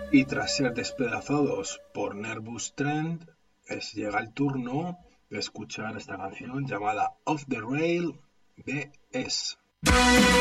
Y tras ser despedazados por Nervous Trend, llega el turno de escuchar esta canción llamada Off the Rail de S.